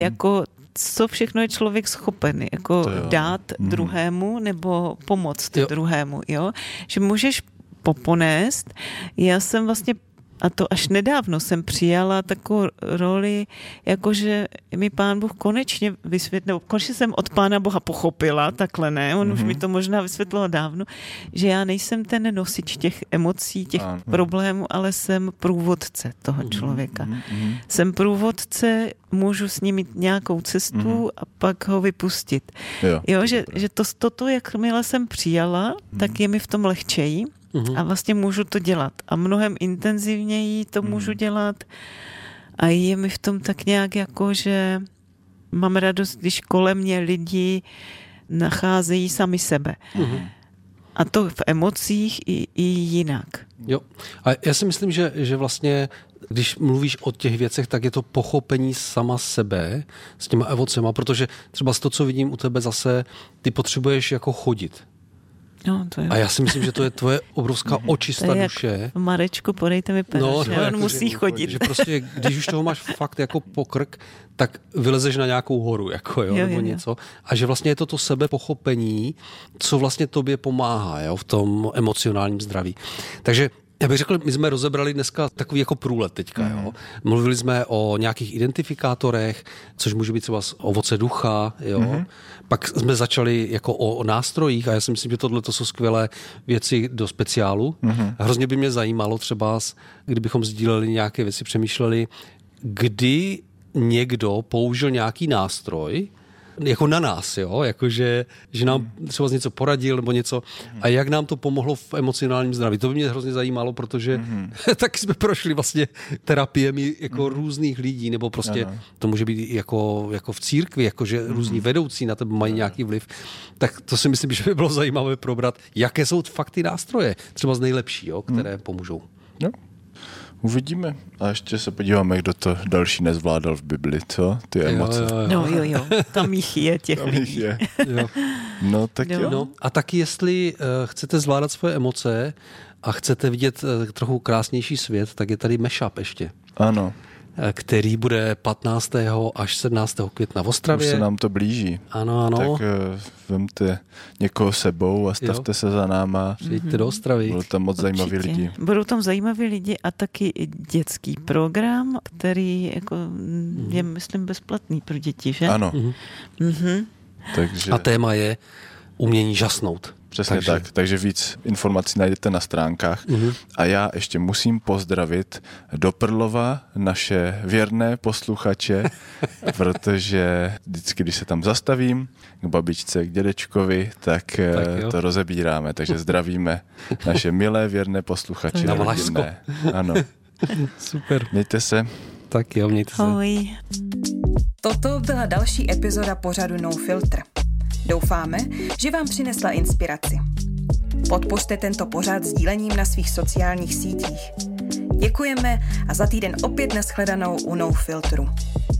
Jako co všechno je člověk schopen, jako dát druhému nebo pomoct druhému, jo? Že můžeš poponést. Já jsem vlastně, a to až nedávno jsem přijala takovou roli, jakože mi Pán Bůh konečně vysvětlil, konečně jsem od Pána Boha pochopila, takhle ne, on už mi to možná vysvětlil dávno, že já nejsem ten nosič těch emocí, těch problémů, ale jsem průvodce toho člověka. Jsem průvodce, můžu s ním mít nějakou cestu a pak ho vypustit. Jo, že toto, jakmile jsem přijala, tak je mi v tom lehčeji. A vlastně můžu to dělat. A mnohem intenzivněji to můžu dělat. A je mi v tom tak nějak jako, že mám radost, když kolem mě lidi nacházejí sami sebe. A to v emocích i jinak. Jo. A já si myslím, že vlastně, když mluvíš o těch věcech, tak je to pochopení sama sebe s těma emocema, protože třeba z to, co vidím u tebe zase, ty potřebuješ jako chodit. No, to je... A já si myslím, že to je tvoje obrovská očista duše. Marečku, podejte mi peníze, že on jako, musí chodit. Že prostě, když už toho máš fakt jako pokrk, tak vylezeš na nějakou horu, jako nebo něco. A že vlastně je to sebepochopení, co vlastně tobě pomáhá, v tom emocionálním zdraví. Takže já bych řekl, my jsme rozebrali dneska takový jako průlet teďka. Mluvili jsme o nějakých identifikátorech, což může být třeba ovoce ducha. Pak jsme začali jako o nástrojích a já si myslím, že tohle jsou skvělé věci do speciálu. A hrozně by mě zajímalo třeba, kdybychom sdíleli nějaké věci, přemýšleli, kdy někdo použil nějaký nástroj, jako na nás, jakože, že nám třeba něco poradil nebo něco a jak nám to pomohlo v emocionálním zdraví. To by mě hrozně zajímalo, protože taky jsme prošli vlastně terapiemi jako různých lidí, nebo prostě to může být jako v církvi, jakože různí vedoucí na tebe mají nějaký vliv. Tak to si myslím, že by bylo zajímavé probrat, jaké jsou fakt ty nástroje, třeba z nejlepší, které pomůžou. No. Uvidíme. A ještě se podíváme, kdo to další nezvládal v Bibli, co? Ty emoce. Jo. Tam jich je těch lidí. No, tak jo. No, a taky, jestli chcete zvládat svoje emoce a chcete vidět trochu krásnější svět, tak je tady mashup ještě. Ano. Který bude 15. až 17. května v Ostravě. Už se nám to blíží. Ano. Tak vemte někoho sebou a stavte se za náma. Přijďte do Ostravy. Budou tam moc zajímaví lidi. Budou tam zajímaví lidi a taky dětský program, který jako je, myslím, bezplatný pro děti, že? Ano. Takže... A téma je umění žasnout. Přesně tak, takže víc informací najdete na stránkách. A já ještě musím pozdravit do Prlova naše věrné posluchače, protože vždycky, když se tam zastavím k babičce, k dědečkovi, tak to rozebíráme. Takže zdravíme naše milé věrné posluchače. Na Valašsko. Ano. Super. Mějte se. Tak jo, mějte se. Ahoj. Toto byla další epizoda pořadu No Filter. Doufáme, že vám přinesla inspiraci. Podpořte tento pořad sdílením na svých sociálních sítích. Děkujeme a za týden opět nashledanou u No Filtru.